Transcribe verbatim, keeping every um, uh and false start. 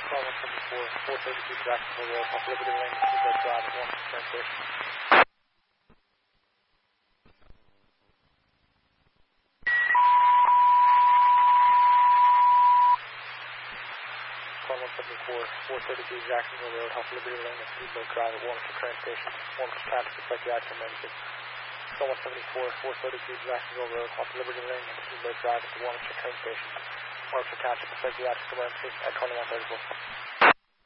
Call one seventy-four, four thirty-two Jacksonville Road, off Liberty Lane, Steamboat Drive at one train station. Call one seventy-four, four thirty-two Jacksonville Road, off Liberty Lane, Steamboat Drive at Warminster train station. Warminster Township to psychiatric emergency. Call one seventy-four, four thirty-two Jacksonville Road, off Liberty Lane, Steamboat Drive at the Warminster train station. Warminster Township to psychiatric emergency at twenty-one thirty-four.